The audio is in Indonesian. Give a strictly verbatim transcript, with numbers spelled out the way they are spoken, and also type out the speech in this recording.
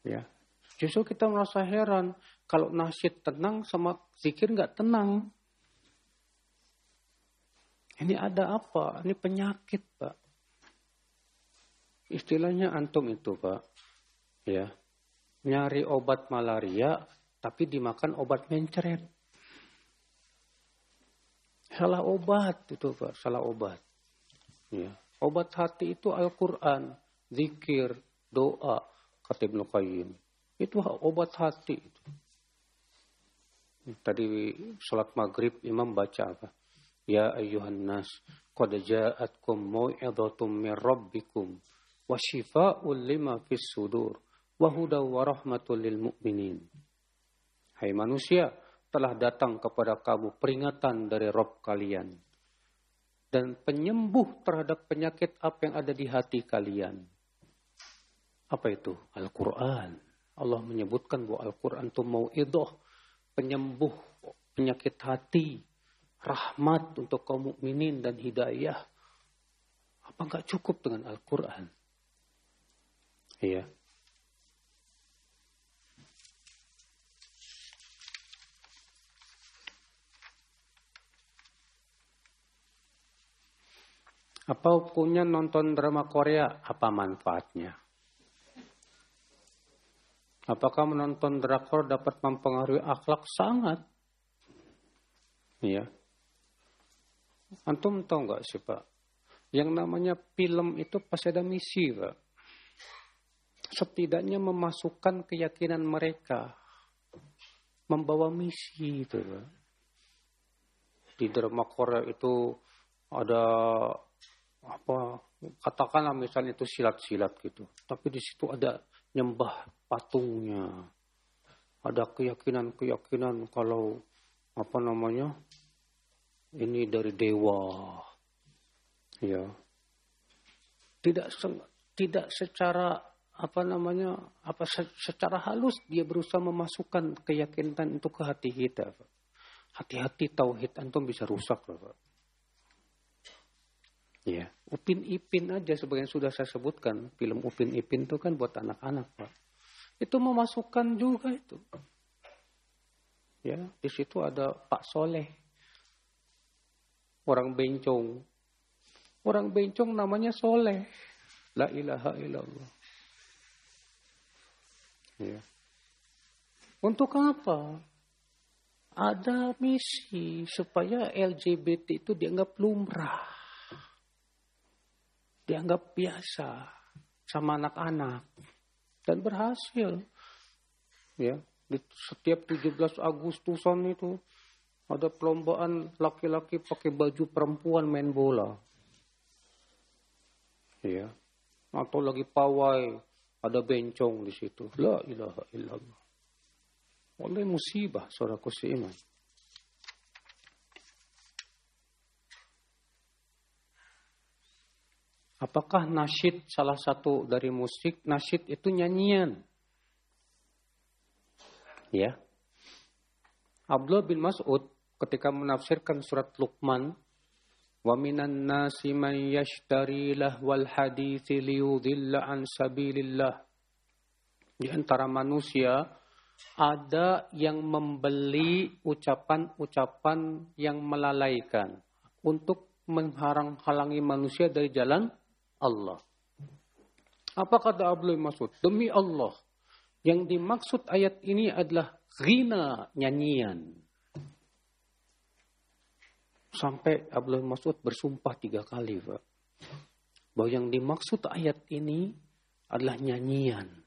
Ya. Justru kita merasa heran kalau nasyid tenang sama zikir nggak tenang. Ini ada apa? Ini penyakit, Pak. Istilahnya antum itu, Pak. Ya. Nyari obat malaria tapi dimakan obat mencret. Salah obat itu, Pak, salah obat. Ya. Obat hati itu Al-Qur'an, zikir, doa, kata Ibnu Qayyim. Itu obat hati. Tadi salat maghrib imam baca apa? Ya ayyuhan nas, qad ja'atkum mau'idhatum mir rabbikum wa shifaa'un lima fis sudur wa hudaw wa rahmatul lil mu'minin. Hai manusia, telah datang kepada kamu peringatan dari Rabb kalian dan penyembuh terhadap penyakit apa yang ada di hati kalian. Apa itu? Al-Qur'an. Allah menyebutkan bahwa Al-Quran itu mau'idhah, penyembuh penyakit hati, rahmat untuk kaum mukminin dan hidayah. Apa enggak cukup dengan Al-Quran? Iya. Apa hukumnya nonton drama Korea? Apa manfaatnya? Apakah menonton drakor dapat mempengaruhi akhlak? Sangat. Ya. Antum tahu nggak sih, Pak? Yang namanya film itu pasti ada misi, Pak. Setidaknya memasukkan keyakinan mereka. Membawa misi itu, Pak. Di drama Korea itu ada apa? Katakanlah misalnya itu silat-silat gitu. Tapi di situ ada nyembah patungnya. Ada keyakinan-keyakinan kalau apa namanya? Ini dari dewa. Ya. Tidak tidak secara apa namanya? Apa secara halus dia berusaha memasukkan keyakinan itu ke hati kita, Pak. Hati-hati tauhid antum bisa rusak, Pak. Ya, Upin Ipin aja sebagian sudah saya sebutkan. Film Upin Ipin itu kan buat anak-anak, Pak. Itu memasukkan juga itu. Ya, di situ ada Pak Soleh. Orang bencong. Orang bencong namanya Soleh. La ilaha illallah. Ya. Untuk apa? Ada misi supaya L G B T itu dianggap lumrah. Dianggap biasa sama anak-anak dan berhasil. Ya, di setiap tujuh belas Agustusan itu ada perlombaan laki-laki pakai baju perempuan main bola. Ya. Atau lagi pawai ada bencong di situ. La ilaha illallah. Oleh musibah saudaraku seiman. Apakah nasyid salah satu dari musik? Nasyid itu nyanyian. Ya. Abdullah bin Mas'ud ketika menafsirkan surat Luqman, wa minan nasi man yashtari lahwal hadithi liyudilla an sabilillah. Di antara manusia ada yang membeli ucapan-ucapan yang melalaikan untuk menghalang-halangi manusia dari jalan Allah. Apa kata Abdullah bin Mas'ud? Demi Allah, yang dimaksud ayat ini adalah ghina, nyanyian. Sampai Abdullah bin Mas'ud bersumpah tiga kali, Pak, bahwa yang dimaksud ayat ini adalah nyanyian.